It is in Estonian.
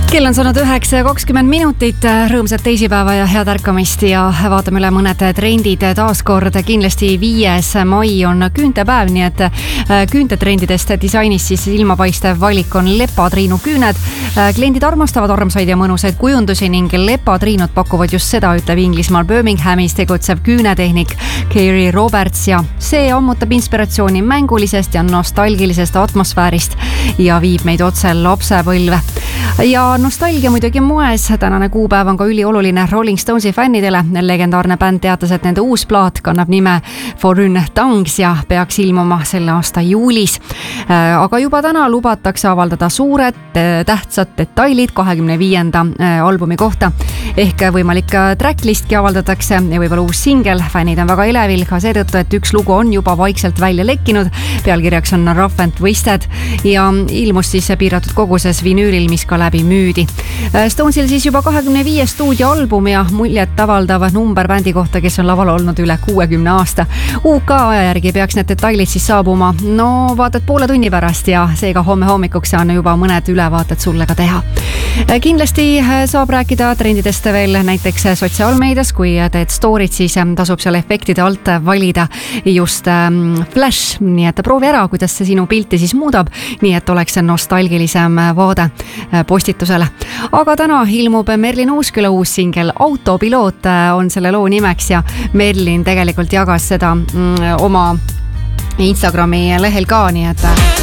Kell on saanud 9:20, rõõmsat teisipäeva ja head ärkamist ja vaatame üle mõned trendid taaskord. Kindlasti 5. mai on küüntepäev, nii et küüntetrendidest disainis siis ilmapaistev valik on lepatriinu küüned. Kliendid armastavad armsaid ja mõnusaid kujundusi ning lepatriinud pakuvad just seda, ütleb Inglismaal Birminghamis tegutsev küünetehnik Kerry Roberts ja see ammutab inspiratsiooni mängulisest ja nostalgilisest atmosfäärist ja viib meid otse lapsepõlve. Ja nostalgia muidugi moes. Tänane kuupäev on ka ülioluline Rolling Stonesi fännidele. Legendaarne bänd teatas, et nende uus plaat kannab nime Foreign Tongues ja peaks ilmuma selle aasta juulis. Aga juba täna lubatakse avaldada suured tähtsad detailid 25. albumi kohta. Ehk võimalik tracklistki avaldatakse ja võib-olla uus singel. Fännid on väga elevil ka seetõttu, et üks lugu on juba vaikselt välja lekkinud. Pealkirjaks on Rough and Twisted ja ilmus siis piiratud koguses vinüülil, mis ka läbi müüdi. Stonesil siis juba 25. stuudioalbum ja muljet avaldav number bändi kohta, kes on laval olnud üle 60 aasta. UK aja järgi peaks need detailid siis saabuma vaatad poole tunni pärast ja seega homme hommikuks saan juba mõned ülevaated sulle ka teha. Kindlasti saab rääkida trendidest veel näiteks sotsiaalmeedias, kui teed story'd, siis tasub seal efektide alt valida just flash, nii et proovi ära, kuidas see sinu pilti siis muudab, nii et oleks nostalgilisem vaade postitusele. Aga täna ilmub Merlin Uusküla uus singel Autopiloot on selle loo nimeks ja Merlin tegelikult jagas seda oma Instagrami lehel ka, nii et